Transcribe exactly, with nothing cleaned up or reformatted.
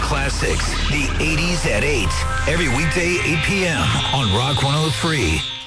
classics, the eighties at eight. Every weekday, eight p.m. on Rock one oh three.